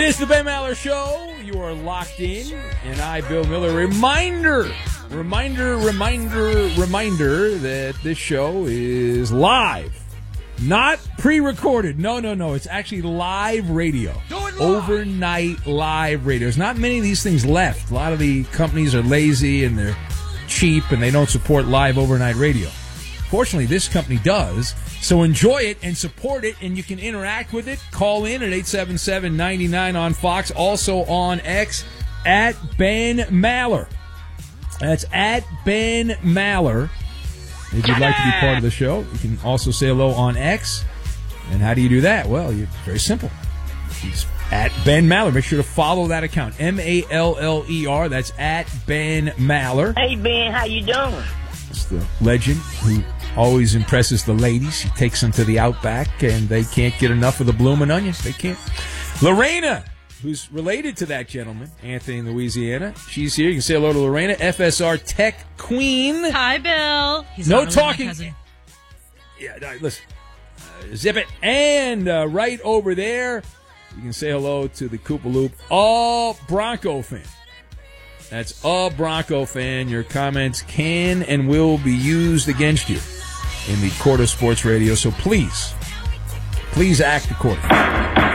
is the Ben Maller Show. You are locked in, and I, Bill Miller. Reminder that this show is live, not pre-recorded. No. It's actually live radio. Overnight live radio. There's not many of these things left. A lot of the companies are lazy and they're cheap and they don't support live overnight radio. Fortunately, this company does. So enjoy it and support it, and you can interact with it. Call in at 877-99 on Fox. Also on X, at Ben Maller. That's at Ben Maller. If you'd like to be part of the show, you can also say hello on X. And how do you do that? Well, it's very simple. It's at Ben Maller. Make sure to follow that account. Maller. That's at Ben Maller. Hey, Ben, how you doing? It's the legend who always impresses the ladies. He takes them to the Outback, and they can't get enough of the bloomin' onions. They can't. Lorena, who's related to that gentleman, Anthony in Louisiana. She's here. You can say hello to Lorena, FSR Tech Queen. Hi, Bill. He's no not really talking. my cousin. Yeah, no, listen. Zip it. And right over there, you can say hello to the Koopa Loop, a Bronco fan. That's a Bronco fan. Your comments can and will be used against you in the court of sports radio, so please act accordingly. All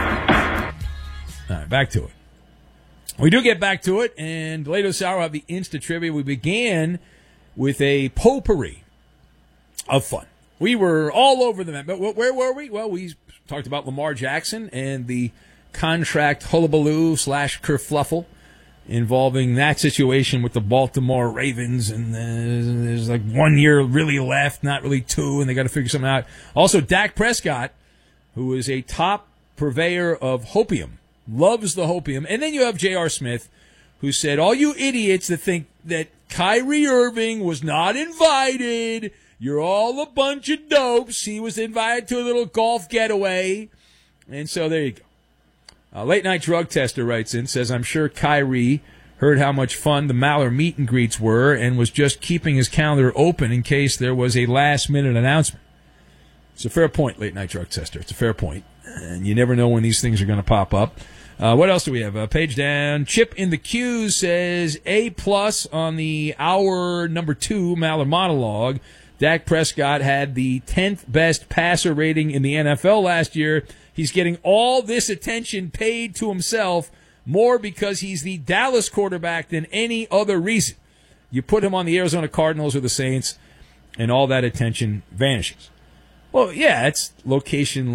right, back to it. We do get back to it, and later this hour we'll have the Insta Trivia. We began with a potpourri of fun. We were all over the map, but where were we? Well, we talked about Lamar Jackson and the contract hullabaloo / kerfluffle involving that situation with the Baltimore Ravens, and there's like 1 year really left, not really two, and they got to figure something out. Also, Dak Prescott, who is a top purveyor of hopium, loves the hopium. And then you have J.R. Smith, who said, all you idiots that think that Kyrie Irving was not invited, you're all a bunch of dopes. He was invited to a little golf getaway. And so there you go. Late Night Drug Tester writes in, says, I'm sure Kyrie heard how much fun the Maller meet and greets were and was just keeping his calendar open in case there was a last-minute announcement. It's a fair point, Late Night Drug Tester. It's a fair point. And you never know when these things are going to pop up. What else do we have? Page down. Chip in the Q says, A+ on the hour number 2 Maller monologue. Dak Prescott had the 10th best passer rating in the NFL last year. He's getting all this attention paid to himself more because he's the Dallas quarterback than any other reason. You put him on the Arizona Cardinals or the Saints, and all that attention vanishes. Well, yeah, it's location.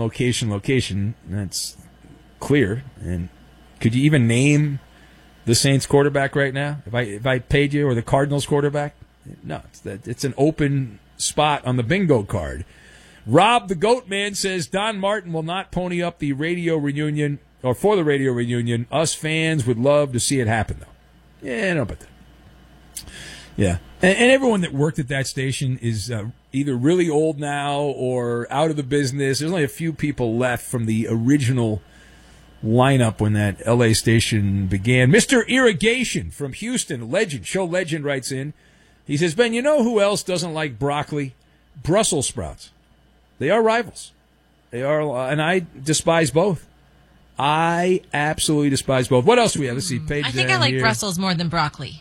That's clear. And could you even name the Saints quarterback right now? If I paid you, or the Cardinals quarterback? No, it's an open spot on the bingo card. Rob the Goat Man says Don Martin will not pony up the radio reunion, or for the radio reunion. Us fans would love to see it happen, though. Yeah, I don't know about that. Yeah. And everyone that worked at that station is either really old now or out of the business. There's only a few people left from the original lineup when that L.A. station began. Mr. Irrigation from Houston, legend, show legend, writes in. He says, Ben, you know who else doesn't like broccoli? Brussels sprouts. They are rivals. They are, and I despise both. I absolutely despise both. What else do we have? Let's see. Page I think down I like here. Brussels more than broccoli.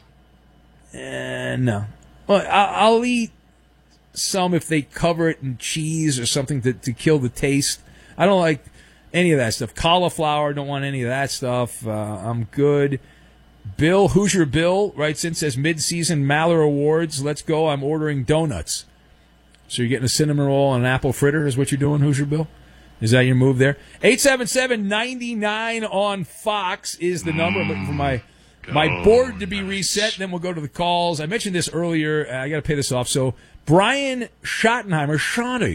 No. Well, I'll eat some if they cover it in cheese or something to kill the taste. I don't like any of that stuff. Cauliflower, don't want any of that stuff. I'm good. Bill, Hoosier Bill, writes in, says, mid-season Maller Awards. Let's go. I'm ordering donuts. So you're getting a cinnamon roll and an apple fritter is what you're doing, Hoosier Bill? Is that your move there? 877-99 on Fox is the number. I'm looking for my board to be reset. Then we'll go to the calls. I mentioned this earlier. I got to pay this off. So Brian Schottenheimer, Shawnee,